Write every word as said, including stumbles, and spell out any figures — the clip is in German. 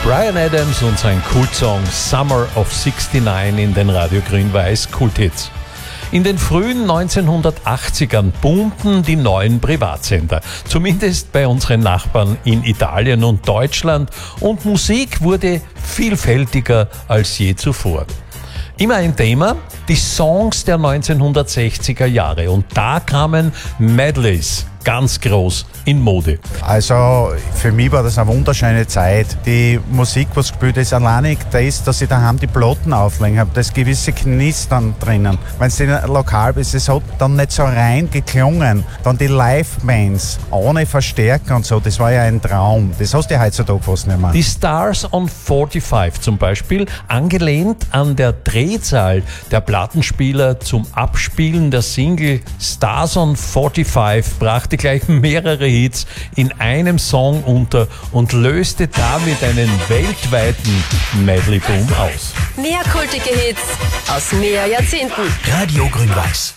Bryan Adams und sein Kultsong Summer of sixty-nine in den Radio Grün-Weiß Kulthits. In den frühen neunzehnhundertachtzigern boomten die neuen Privatsender, zumindest bei unseren Nachbarn in Italien und Deutschland, und Musik wurde vielfältiger als je zuvor. Immer ein Thema, die Songs der neunzehnhundertsechziger Jahre, und da kamen Medleys ganz groß in Mode. Also für mich war das eine wunderschöne Zeit. Die Musik, was gespielt ist, alleinig das, dass ich daheim die Platten auflegen habe, das gewisse Knistern drinnen. Wenn es lokal ist, es hat dann nicht so rein geklungen. Dann die Live-Bands ohne Verstärker und so, das war ja ein Traum. Das hast du heutzutage fast nicht mehr. Die Stars on forty-five zum Beispiel, angelehnt an der Drehzahl der Plattenspieler zum Abspielen der Single Stars on forty-five, brachte gleich mehrere Hits in einem Song unter und löste damit einen weltweiten Medley-Boom aus. Mehr kultige Hits aus mehr Jahrzehnten. Radio Grün-Weiß.